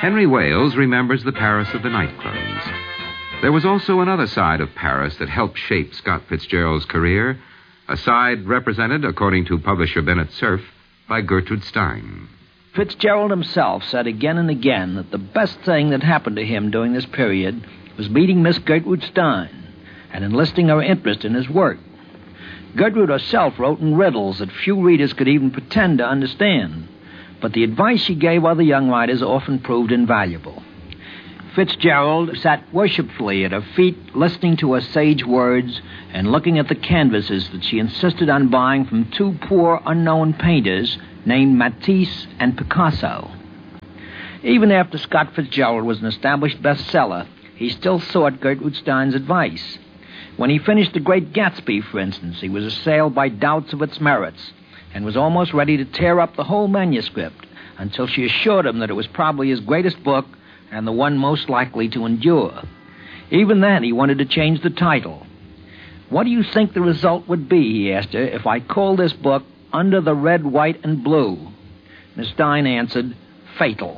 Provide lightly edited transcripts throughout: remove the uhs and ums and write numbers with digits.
Henry Wales remembers the Paris of the nightclubs. There was also another side of Paris that helped shape Scott Fitzgerald's career, a side represented, according to publisher Bennett Cerf, by Gertrude Stein. Fitzgerald himself said again and again that the best thing that happened to him during this period was meeting Miss Gertrude Stein and enlisting her interest in his work. Gertrude herself wrote in riddles that few readers could even pretend to understand, but the advice she gave other young writers often proved invaluable. Fitzgerald sat worshipfully at her feet, listening to her sage words and looking at the canvases that she insisted on buying from two poor, unknown painters named Matisse and Picasso. Even after Scott Fitzgerald was an established bestseller, he still sought Gertrude Stein's advice. When he finished The Great Gatsby, for instance, he was assailed by doubts of its merits and was almost ready to tear up the whole manuscript until she assured him that it was probably his greatest book and the one most likely to endure. Even then, he wanted to change the title. "What do you think the result would be," he asked her, "if I called this book Under the Red, White, and Blue?" Miss Stein answered, "Fatal."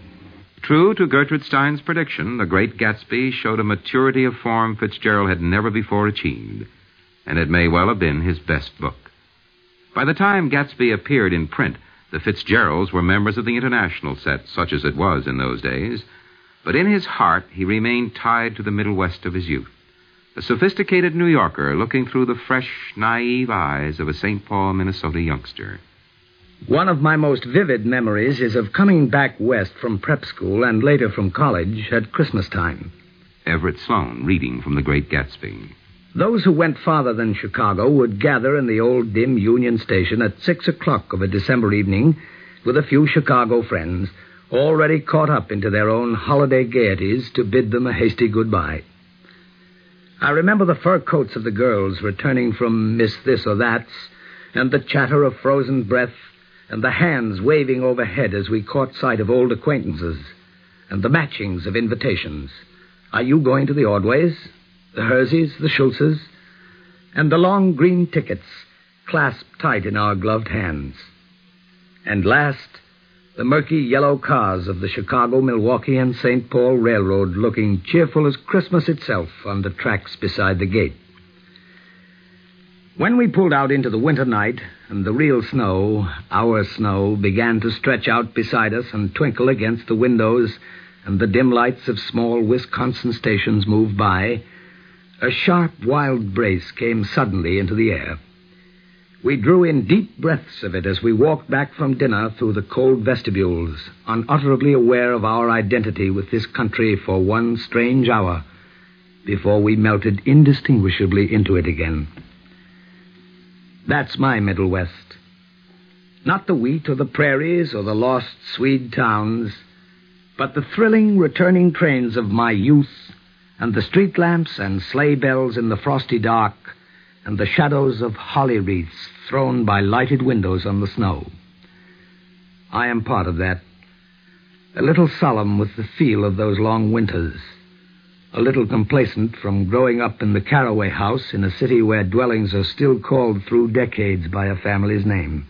True to Gertrude Stein's prediction, The Great Gatsby showed a maturity of form Fitzgerald had never before achieved, and it may well have been his best book. By the time Gatsby appeared in print, the Fitzgeralds were members of the international set, such as it was in those days, but in his heart he remained tied to the Middle West of his youth, a sophisticated New Yorker looking through the fresh, naive eyes of a St. Paul, Minnesota youngster. One of my most vivid memories is of coming back west from prep school and later from college at Christmas time. Everett Sloane, reading from The Great Gatsby. Those who went farther than Chicago would gather in the old dim Union Station at 6 o'clock of a December evening with a few Chicago friends, already caught up into their own holiday gaieties, to bid them a hasty goodbye. I remember the fur coats of the girls returning from Miss This or That's, and the chatter of frozen breath, and the hands waving overhead as we caught sight of old acquaintances, and the matchings of invitations. Are you going to the Ordways, the Herseys, the Schultzes? And the long green tickets clasped tight in our gloved hands. And last, the murky yellow cars of the Chicago, Milwaukee, and St. Paul Railroad looking cheerful as Christmas itself on the tracks beside the gate. When we pulled out into the winter night, and the real snow, our snow, began to stretch out beside us and twinkle against the windows, and the dim lights of small Wisconsin stations moved by, a sharp, wild brace came suddenly into the air. We drew in deep breaths of it as we walked back from dinner through the cold vestibules, unutterably aware of our identity with this country for one strange hour, before we melted indistinguishably into it again. That's my Middle West. Not the wheat or the prairies or the lost Swede towns, but the thrilling returning trains of my youth, and the street lamps and sleigh bells in the frosty dark, and the shadows of holly wreaths thrown by lighted windows on the snow. I am part of that, a little solemn with the feel of those long winters, a little complacent from growing up in the Caraway House in a city where dwellings are still called through decades by a family's name.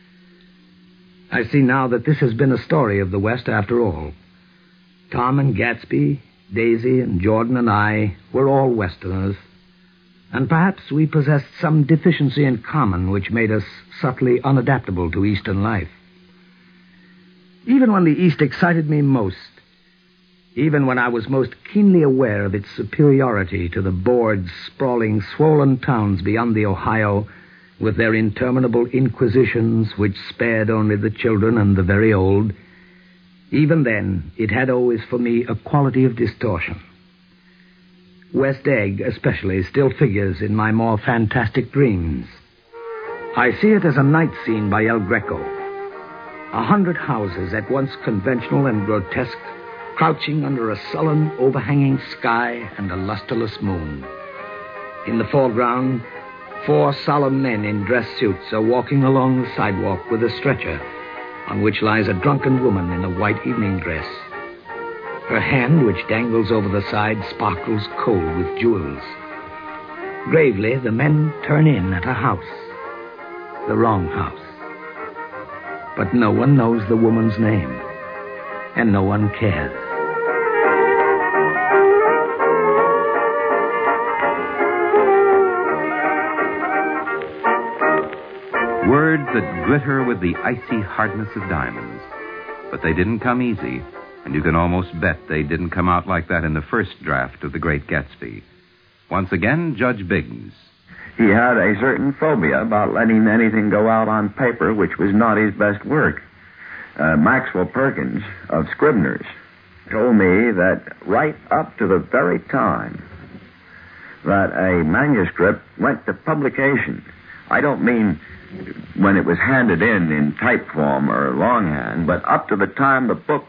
I see now that this has been a story of the West after all. Tom and Gatsby, Daisy and Jordan and I were all Westerners, and perhaps we possessed some deficiency in common which made us subtly unadaptable to Eastern life. Even when the East excited me most, even when I was most keenly aware of its superiority to the bored, sprawling, swollen towns beyond the Ohio, with their interminable inquisitions which spared only the children and the very old, even then it had always for me a quality of distortion. West Egg, especially, still figures in my more fantastic dreams. I see it as a night scene by El Greco. 100 houses, at once conventional and grotesque, crouching under a sullen, overhanging sky and a lusterless moon. In the foreground, 4 solemn men in dress suits are walking along the sidewalk with a stretcher, on which lies a drunken woman in a white evening dress. Her hand, which dangles over the side, sparkles cold with jewels. Gravely, the men turn in at a house. The wrong house. But no one knows the woman's name. and no one cares. Words that glitter with the icy hardness of diamonds. But they didn't come easy, and you can almost bet they didn't come out like that in the first draft of The Great Gatsby. Once again, Judge Biggs. He had a certain phobia about letting anything go out on paper which was not his best work. Maxwell Perkins of Scribner's told me that right up to the very time that a manuscript went to publication, I don't mean when it was handed in type form or longhand, but up to the time the book